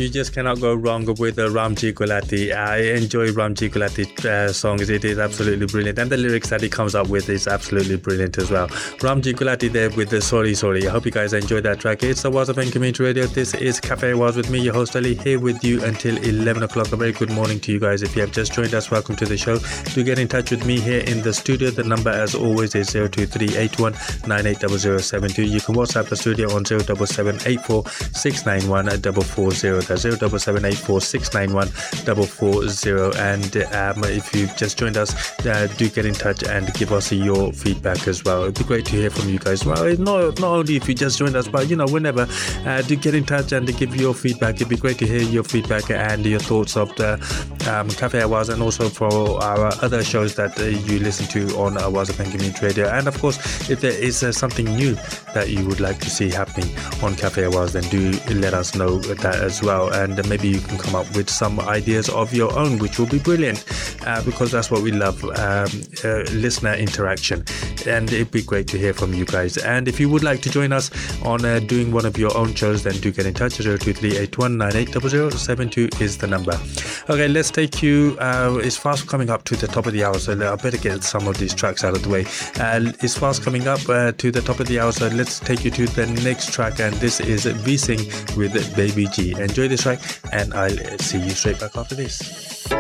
you just cannot go wrong with Ramji Gulati. I enjoy Ramji Gulati songs. It is absolutely brilliant, and the lyrics that he comes up with is absolutely brilliant as well. Ramji Gulati there with the Sorry Sorry. I hope you guys enjoyed that track. It's the Awaz FM Community Radio. This is Cafe Awaz with me, your host Ali, here with you until 11 o'clock. A very good morning to you guys. If you have just joined us, welcome to the show. Do get in touch with me here in the studio. The number, as always, is 02381 980072. You can WhatsApp the studio on 07784 691 440. That's 07784 691 440. And if you've just joined us, do get in touch and give us your feedback as well. It'd be great to hear from you guys. Well, not only if you just joined us, but whenever, do get in touch and give your feedback. It'd be great to hear your feedback and your thoughts of the Cafe Awaz, and also for our other shows that you listen to on Awaz FM Community Radio. And of course, if there is something new that you would like to see happening on Cafe Awaz, then do let us know that as well. And maybe you can come up with some ideas of your own, which will be brilliant, because that's what we love, listener interaction. And it'd be great to hear from you guys. And if you would like to join us on doing one of your own shows, then do get in touch. 02381 980072 is the number. Okay, let's take you, it's fast coming up to the top of the hour, so I better get some of these tracks out of the way. It's fast coming up to the top of the hour, so let's take you to the next track, and this is V-Sing with Baby G. Enjoy this track, and I'll see you straight back after this.